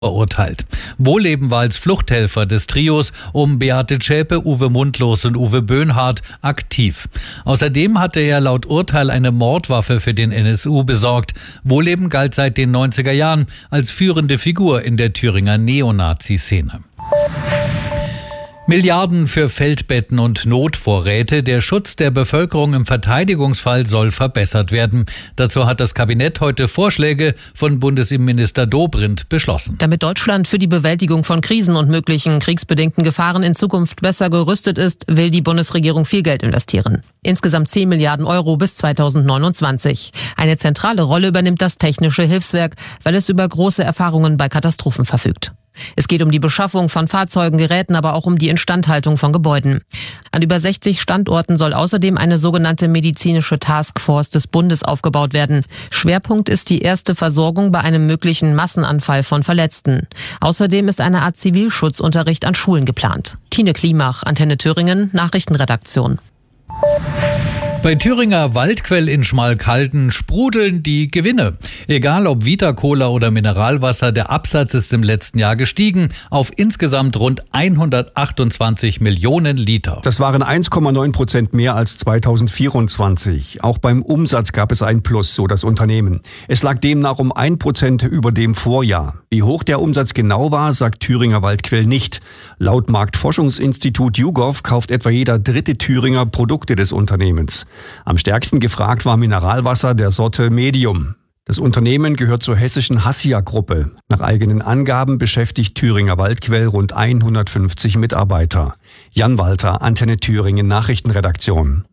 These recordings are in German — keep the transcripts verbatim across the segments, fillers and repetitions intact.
verurteilt. Wohlleben war als Fluchthelfer des Trios um Beate Zschäpe, Uwe Mundlos und Uwe Böhnhardt aktiv. Außerdem hatte er laut Urteil eine Mordwaffe für den N S U besorgt. Wohlleben galt seit den neunziger Jahren als führende Figur in der Thüringer Neonazi-Szene. Milliarden für Feldbetten und Notvorräte. Der Schutz der Bevölkerung im Verteidigungsfall soll verbessert werden. Dazu hat das Kabinett heute Vorschläge von Bundesinnenminister Dobrindt beschlossen. Damit Deutschland für die Bewältigung von Krisen und möglichen kriegsbedingten Gefahren in Zukunft besser gerüstet ist, will die Bundesregierung viel Geld investieren. Insgesamt zehn Milliarden Euro bis zweitausendneunundzwanzig. Eine zentrale Rolle übernimmt das Technische Hilfswerk, weil es über große Erfahrungen bei Katastrophen verfügt. Es geht um die Beschaffung von Fahrzeugen, Geräten, aber auch um die Instandhaltung von Gebäuden. An über sechzig Standorten soll außerdem eine sogenannte medizinische Taskforce des Bundes aufgebaut werden. Schwerpunkt ist die erste Versorgung bei einem möglichen Massenanfall von Verletzten. Außerdem ist eine Art Zivilschutzunterricht an Schulen geplant. Tine Klimach, Antenne Thüringen, Nachrichtenredaktion. Bei Thüringer Waldquell in Schmalkalden sprudeln die Gewinne. Egal ob Vita-Cola oder Mineralwasser, der Absatz ist im letzten Jahr gestiegen auf insgesamt rund hundertachtundzwanzig Millionen Liter. Das waren eins Komma neun Prozent mehr als zweitausendvierundzwanzig. Auch beim Umsatz gab es ein Plus, so das Unternehmen. Es lag demnach um ein Prozent über dem Vorjahr. Wie hoch der Umsatz genau war, sagt Thüringer Waldquell nicht. Laut Marktforschungsinstitut YouGov kauft etwa jeder dritte Thüringer Produkte des Unternehmens. Am stärksten gefragt war Mineralwasser der Sorte Medium. Das Unternehmen gehört zur hessischen Hassia-Gruppe. Nach eigenen Angaben beschäftigt Thüringer Waldquell rund hundertfünfzig Mitarbeiter. Jan Walter, Antenne Thüringen Nachrichtenredaktion.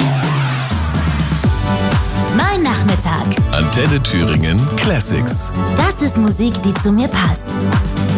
Mein Nachmittag. Antenne Thüringen Classics. Das ist Musik, die zu mir passt.